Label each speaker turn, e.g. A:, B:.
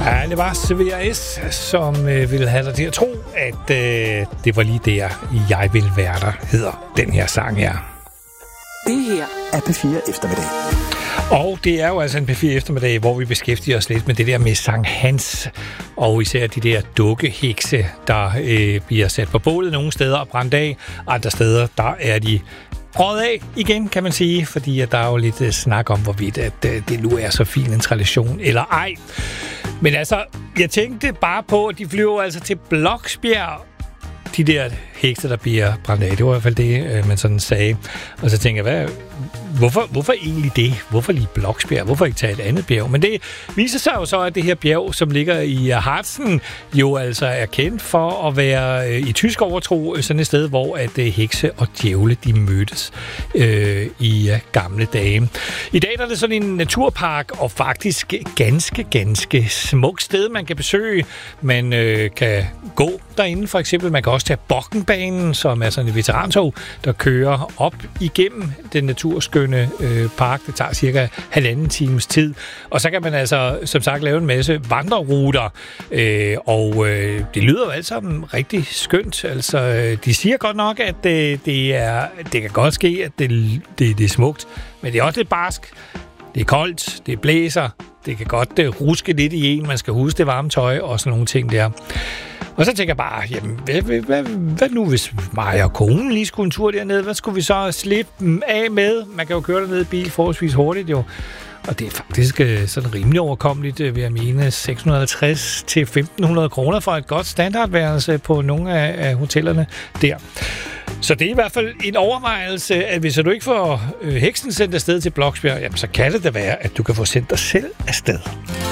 A: Ja, det var CVRS, som ville have dig til at tro, at det var lige der, jeg vil være der, hedder den her sang her.
B: Det her er P4 Eftermiddag.
A: Og det er jo altså en P4 Eftermiddag, hvor vi beskæftiger os lidt med det der med Sankt Hans, og især de der dukkehekse, der bliver sat på bålet nogle steder og brændt af. Andre steder, der er de røget af igen, kan man sige, fordi at der er jo lidt snak om, hvorvidt at det nu er så fin en tradition eller ej. Men altså, jeg tænkte bare på, at de flyver altså til Bloksbjerg, de der hekse, der bliver brændt af. Det var i hvert fald det, man sådan sagde. Og så tænker jeg, hvorfor egentlig det? Hvorfor lige Bloksbjerg? Hvorfor ikke tage et andet bjerg? Men det viser sig jo så, at det her bjerg, som ligger i Harzen, jo altså er kendt for at være i tysk overtro sådan et sted, hvor at hekse og djævle, de mødtes i gamle dage. I dag er det sådan en naturpark, og faktisk ganske smukt sted, man kan besøge. Man kan gå derinde, for eksempel. Man kan også tage Bokkenbanen, som er sådan et veterantog, der kører op igennem den naturskønne park. Det tager cirka 1,5 times tid. Og så kan man altså, som sagt, lave en masse vandreruter. Og det lyder jo alt sammen rigtig skønt. Altså, de siger godt nok, at det kan godt ske, at det er smukt. Men det er også lidt barsk. Det er koldt, det blæser. Det kan godt ruske lidt i en. Man skal huske det varme tøj og sådan nogle ting der. Og så tænker jeg bare, jamen, hvad nu, hvis mig og konen lige skulle en tur dernede? Hvad skulle vi så slippe af med? Man kan jo køre dernede i bil forholdsvis hurtigt, jo. Og det er faktisk sådan rimelig overkommeligt, vil jeg mene, 650 til 1.500 kroner for et godt standardværelse på nogle af hotellerne der. Så det er i hvert fald en overvejelse, at hvis du ikke får heksen sendt afsted til Bloksbjerg, jamen, så kan det da være, at du kan få sendt dig selv afsted.